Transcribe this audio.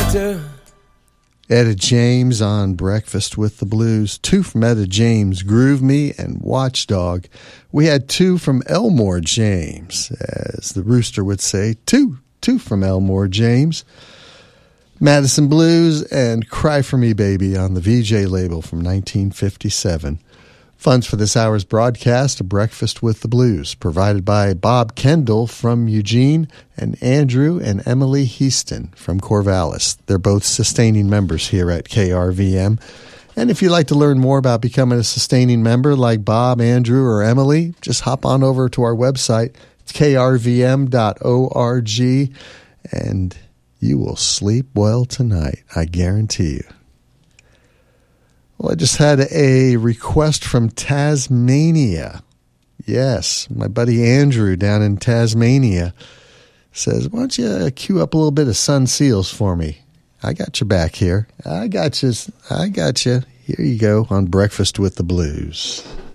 doctor. Etta James on Breakfast with the Blues. 2 from Etta James, Groove Me and Watchdog. We had 2 from Elmore James, as the rooster would say. Two from Elmore James. Madison Blues and Cry For Me Baby on the VJ label from 1957. Funds for this hour's broadcast of Breakfast with the Blues, provided by Bob Kendall from Eugene and Andrew and Emily Heaston from Corvallis. They're both sustaining members here at KRVM. And if you'd like to learn more about becoming a sustaining member like Bob, Andrew, or Emily, just hop on over to our website. It's krvm.org, and you will sleep well tonight, I guarantee you. Well, I just had a request from Tasmania. Yes, my buddy Andrew down in Tasmania says, why don't you cue up a little bit of Sun Seals for me? I got you back here. I got you. Here you go on Breakfast with the Blues.